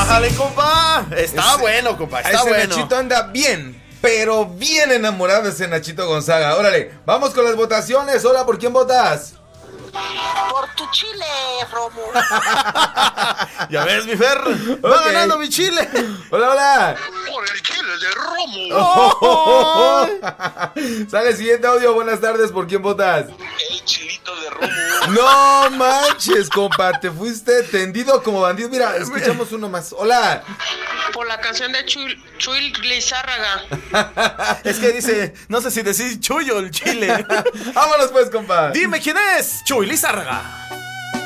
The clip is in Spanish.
Bájale, compa. Está bueno, compa. Está ese bueno. Nachito anda bien, pero bien enamorado ese Nachito Gonzaga. Órale, vamos con las votaciones. Hola, ¿por quién votas? Por tu chile, Romo. Ya ves, mi Fer. Va ganando mi chile. Hola, hola. Por el chile de Romo. Sale el siguiente audio. Buenas tardes, ¿por quién votas? El chilito de Romo. No manches, compa, te fuiste tendido como bandido. Mira, escuchamos uno más. Hola. Por la canción de Chuy Lizárraga. Es que dice, no sé si decís Chuyo el chile. Vámonos pues, compa. Dime quién es Chuy Lizárraga.